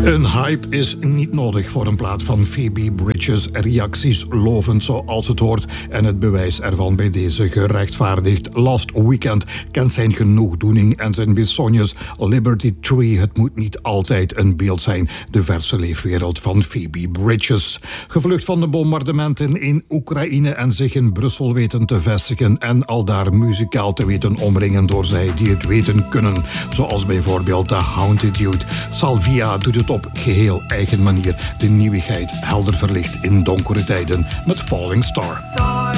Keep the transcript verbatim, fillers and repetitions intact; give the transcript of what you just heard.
Een hype is niet nodig voor een plaat van Phoebe Bridgers. Reacties lovend zoals het hoort en het bewijs ervan bij deze gerechtvaardigd. Last Weekend kent zijn genoegdoening en zijn besognes. Liberty Tree, het moet niet altijd een beeld zijn. De verse leefwereld van Phoebe Bridgers. Gevlucht van de bombardementen in Oekraïne en zich in Brussel weten te vestigen en al daar muzikaal te weten omringen door zij die het weten kunnen. Zoals bijvoorbeeld de Haunted Youth. Salvia doet het op geheel eigen manier. De nieuwigheid helder verlicht in donkere tijden met Falling Star. Star.